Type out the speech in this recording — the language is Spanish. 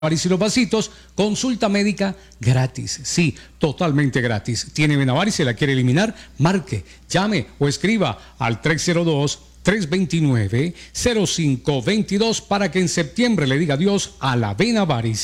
Varices y los vasitos, consulta médica gratis, sí, totalmente gratis. ¿Tiene Venavaris y se la quiere eliminar? Marque, llame o escriba al 302-329-0522 para que en septiembre le diga adiós a la Venavaris.